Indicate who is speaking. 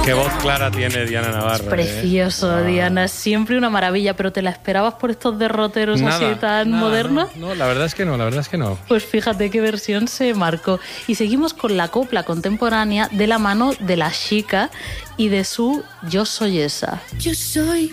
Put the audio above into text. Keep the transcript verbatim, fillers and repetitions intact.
Speaker 1: Qué voz clara tiene Diana Navarro.
Speaker 2: Es precioso,
Speaker 1: ¿eh?
Speaker 2: Diana, siempre una maravilla, pero ¿te la esperabas por estos derroteros
Speaker 1: Nada,
Speaker 2: así tan
Speaker 1: nada,
Speaker 2: modernos?
Speaker 1: No, no, la verdad es que no, la verdad es que no.
Speaker 2: Pues fíjate qué versión se marcó. Y seguimos con la copla contemporánea de la mano de La Chica y de su Yo soy esa.
Speaker 3: Yo soy